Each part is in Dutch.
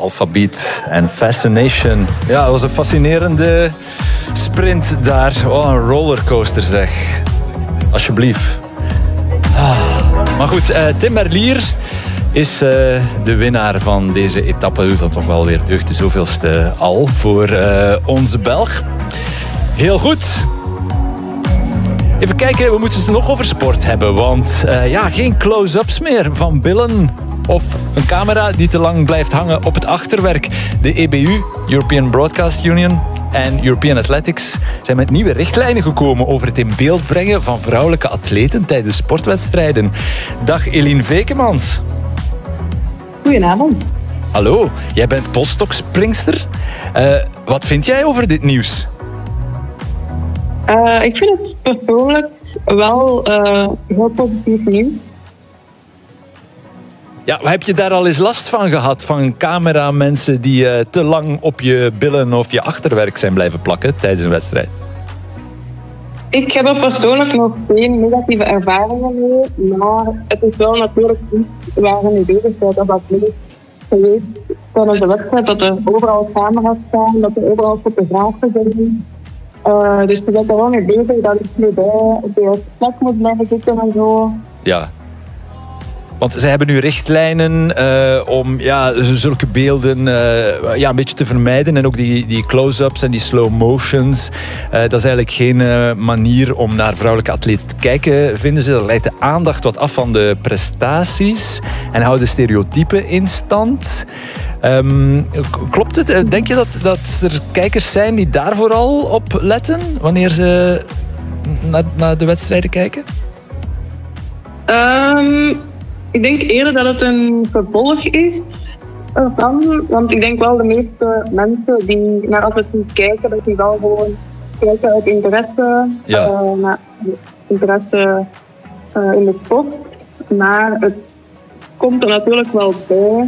Alphabeat en Fascination. Ja, dat was een fascinerende sprint daar. Oh, een rollercoaster zeg. Alsjeblieft. Maar goed, Tim Merlier is de winnaar van deze etappe. Doet dat toch wel weer deugd, de zoveelste al voor onze Belg. Heel goed. Even kijken, we moeten het nog over sport hebben. Want geen close-ups meer van billen of een camera die te lang blijft hangen op het achterwerk. De EBU, European Broadcast Union, en European Athletics zijn met nieuwe richtlijnen gekomen over het in beeld brengen van vrouwelijke atleten tijdens sportwedstrijden. Dag Eline Vekemans. Goedenavond. Hallo, jij bent postdoc-springster. Wat vind jij over dit nieuws? Ik vind het persoonlijk wel heel positief nieuws. Ja, heb je daar al eens last van gehad? Van cameramensen die te lang op je billen of je achterwerk zijn blijven plakken tijdens een wedstrijd? Ik heb er persoonlijk nog geen negatieve ervaringen mee, maar het is wel natuurlijk iets waar we mee bezig zijn. Dat dat leuk geweest tijdens de wedstrijd, dat er overal camera's staan, dat er overal fotografen zijn. Dus we zijn er wel mee bezig dat ik nu bij de plek moet blijven zitten en zo. Ja. Want zij hebben nu richtlijnen om zulke beelden een beetje te vermijden. En ook die close-ups en die slow motions. Dat is eigenlijk geen manier om naar vrouwelijke atleten te kijken, vinden ze. Dat leidt de aandacht wat af van de prestaties. En houdt de stereotypen in stand. Klopt het? Denk je dat er kijkers zijn die daar vooral op letten wanneer ze naar de wedstrijden kijken? Ik denk eerder dat het een vervolg is ervan. Want ik denk wel de meeste mensen die naar atletiek kijken, dat die wel gewoon kijken uit interesse, interesse in de sport. Maar het komt er natuurlijk wel bij.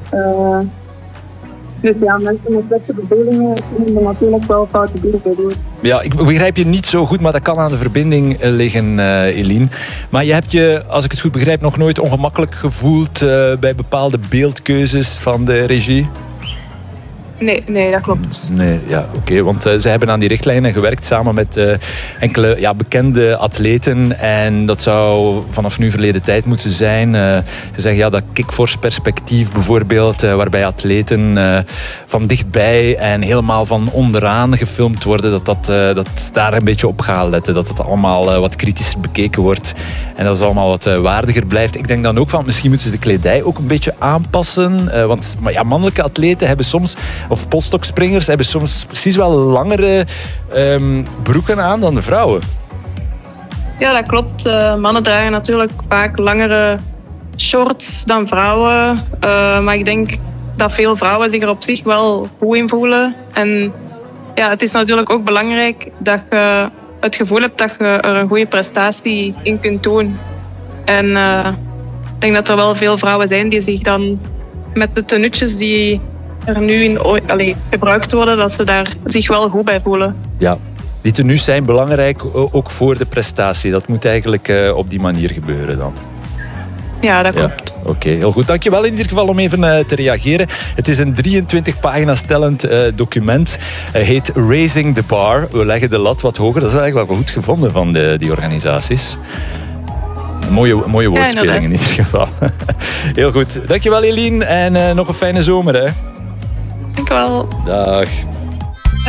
Dus ja, mensen met slechte bedoelingen kunnen er natuurlijk wel foute dingen doen. Ja, ik begrijp je niet zo goed, maar dat kan aan de verbinding liggen, Eline. Maar je hebt je, als ik het goed begrijp, nog nooit ongemakkelijk gevoeld bij bepaalde beeldkeuzes van de regie? Nee, dat klopt. Nee, ja, oké. Want ze hebben aan die richtlijnen gewerkt samen met enkele bekende atleten. En dat zou vanaf nu verleden tijd moeten zijn. Ze zeggen dat kickforce perspectief bijvoorbeeld, waarbij atleten van dichtbij en helemaal van onderaan gefilmd worden, dat daar een beetje op gaat letten. Dat het allemaal wat kritischer bekeken wordt. En dat het allemaal wat waardiger blijft. Ik denk dan ook van, misschien moeten ze de kledij ook een beetje aanpassen. Want mannelijke atleten hebben soms, of postdoc-springers hebben soms precies wel langere broeken aan dan de vrouwen. Ja, dat klopt. Mannen dragen natuurlijk vaak langere shorts dan vrouwen. Maar ik denk dat veel vrouwen zich er op zich wel goed in voelen. En ja, het is natuurlijk ook belangrijk dat je het gevoel hebt dat je er een goede prestatie in kunt doen. En ik denk dat er wel veel vrouwen zijn die zich dan met de tenuutjes die er nu in gebruikt worden, dat ze daar zich wel goed bij voelen. Ja, die tenues zijn belangrijk ook voor de prestatie. Dat moet eigenlijk op die manier gebeuren dan. Ja, dat klopt. Ja, Oké, heel goed. Dankjewel in ieder geval om even te reageren. Het is een 23 pagina's tellend document. Heet Raising the Bar. We leggen de lat wat hoger. Dat is eigenlijk wel goed gevonden van die organisaties. Mooie woordspeling in ieder geval. Heel goed. Dankjewel Eline en nog een fijne zomer. Hè. Dankjewel. Dag.